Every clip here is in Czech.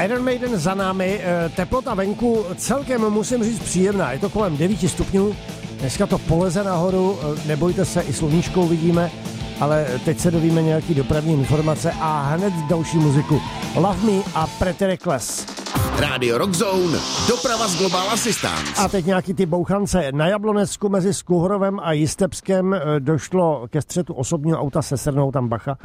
Iron Maiden za námi, teplota venku celkem musím říct příjemná, je to kolem 9 stupňů, dneska to poleze nahoru, nebojte se, i sluníčko uvidíme, ale teď se dovíme nějaký dopravní informace a hned další muziku. Love Me a Pretty Reckless. Rádio Rock Zone, doprava z Global Assistance. A teď nějaký ty bouchance. Na Jablonecku mezi Skuhorovem a Jistebskem došlo ke střetu osobního auta se Srnou, tam bacha.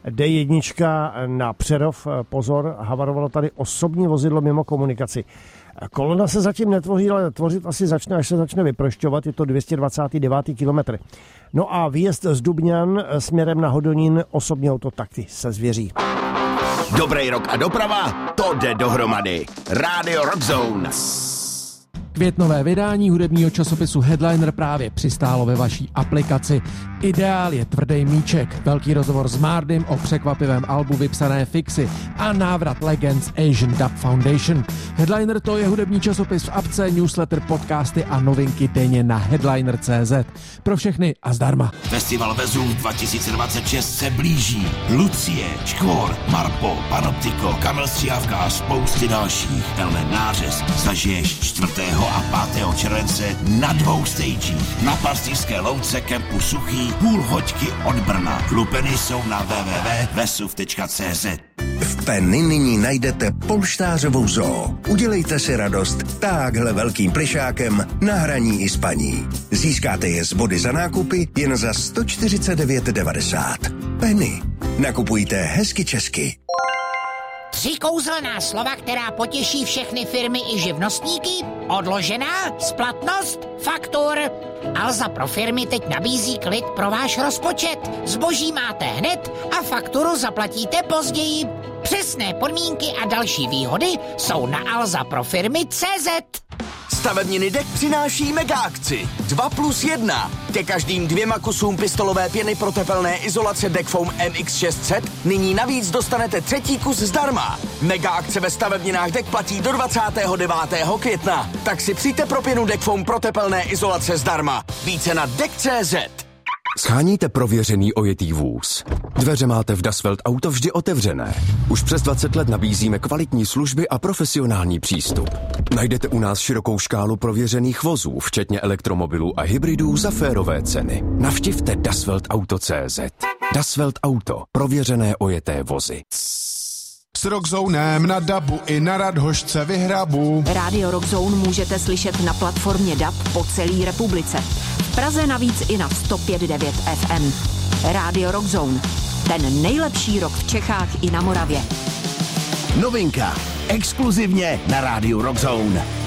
D1 na Přerov, pozor, havarovalo tady osobní vozidlo mimo komunikaci. Kolona se zatím netvoří, ale tvořit asi začne, až se začne vyprošťovat, je to 229. kilometr. No a výjezd z Dubňan směrem na Hodonín, osobní auto taky se zvěří. Dobrý rok a doprava, to jde dohromady. Rádio Rock Zone. Květnové vydání hudebního časopisu Headliner právě přistálo ve vaší aplikaci. Ideál je tvrdý míček, velký rozhovor s Mardym o překvapivém albu Vypsané fixy a návrat legend z Asian Dub Foundation. Headliner to je hudební časopis v apce, newsletter, podcasty a novinky denně na headliner.cz. Pro všechny a zdarma. Festival Vezův 2026 se blíží. Lucie, Škvor, Marpo, Panoptiko, Kamil Stříhavka a spousty dalších. Elmen Nářez zažiješ 4. a 5. července na 2 stagích. Na Pastýřské louce kempu Suchý, půl hoďky od Brna. Lupeny jsou na www.vesuv.cz. V Penny nyní najdete polštářovou zoo. Udělejte si radost táhle velkým plišákem na hraní i spaní. Získáte je z body za nákupy jen za 149,90. Penny. Nakupujte hezky česky. 3 kouzelná slova, která potěší všechny firmy i živnostníky? Odložená, splatnost, faktur. Alza pro firmy teď nabízí klid pro váš rozpočet. Zboží máte hned a fakturu zaplatíte později. Přesné podmínky a další výhody jsou na alzaprofirmy.cz. Stavebniny DEK přináší mega akci 2+1. Ke každým 2 kusům pistolové pěny pro tepelné izolace DEK Foam MX600 nyní navíc dostanete 3. kus zdarma. Mega akce ve stavebninách DEK platí do 29. května. Tak si přijďte pro pěnu DEK Foam pro tepelné izolace zdarma. Více na DEK.cz. Sháníte prověřený ojetý vůz. Dveře máte v Dasvelt Auto vždy otevřené. Už přes 20 let nabízíme kvalitní služby a profesionální přístup. Najdete u nás širokou škálu prověřených vozů, včetně elektromobilů a hybridů za férové ceny. Navštivte dasveltauto.cz. Dasvelt Auto. Prověřené ojeté vozy. S Rockzonem na DABu i na Radhošce vyhrabu. Rádio Rockzone můžete slyšet na platformě DAB po celé republice. V Praze navíc i na 105.9 FM. Rádio Rockzone. Ten nejlepší rock v Čechách i na Moravě. Novinka. Exkluzivně na Rádiu Rock Zone.